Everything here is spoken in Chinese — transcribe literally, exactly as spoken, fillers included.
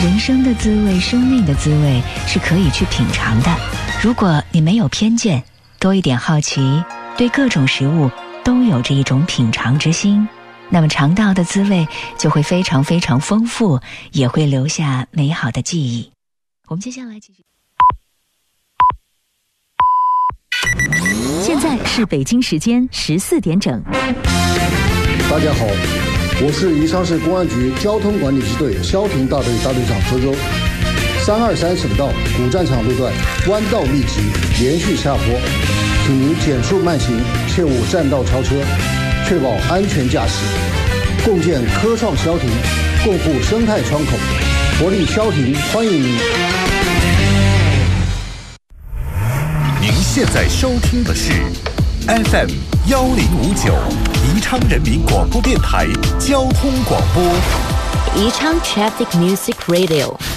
人生的滋味，生命的滋味是可以去品尝的。如果你没有偏见，多一点好奇，对各种食物都有着一种品尝之心，那么尝到的滋味就会非常非常丰富，也会留下美好的记忆。我们接下来继续。现在是北京时间十四点整。 大家好，我是宜昌市公安局交通管理支队消停大队大队长周周。三二三省道古战场路段弯道密集，连续下坡，请您减速慢行，切勿占道超车，确保安全驾驶。共建科创消停，共护生态窗口，活力消停，欢迎您。 您现在收听的是 F M 幺零五九宜昌人民广播电台交通广播。 宜昌 Traffic Music Radio。